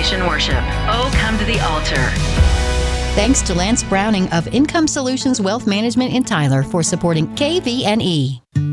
Foundation Worship. Oh, come to the altar. Thanks to Lance Browning of Income Solutions Wealth Management in Tyler for supporting KVNE.